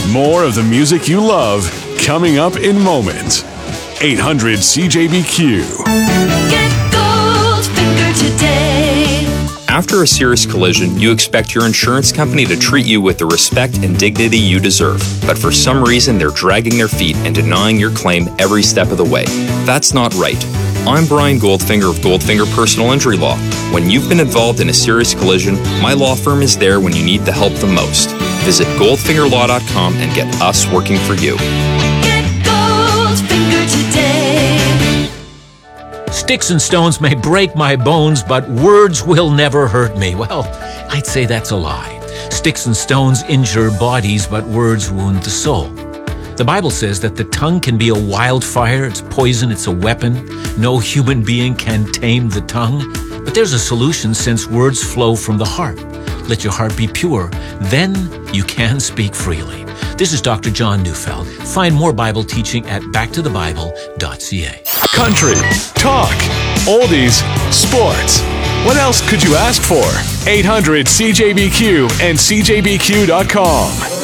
More of the music you love coming up in moments. 800 CJBQ. Get Goldfinger today. After a serious collision, you expect your insurance company to treat you with the respect and dignity you deserve. But for some reason, they're dragging their feet and denying your claim every step of the way. That's not right. I'm Brian Goldfinger of Goldfinger Personal Injury Law. When you've been involved in a serious collision, my law firm is there when you need the help the most. Visit goldfingerlaw.com and get us working for you. Get Goldfinger today. Sticks and stones may break my bones, but words will never hurt me. Well, I'd say that's a lie. Sticks and stones injure bodies, but words wound the soul. The Bible says that the tongue can be a wildfire. It's poison. It's a weapon. No human being can tame the tongue. But there's a solution since words flow from the heart. Let your heart be pure. Then you can speak freely. This is Dr. John Neufeld. Find more Bible teaching at backtothebible.ca. Country, talk, oldies, sports. What else could you ask for? 800 CJBQ and CJBQ.com.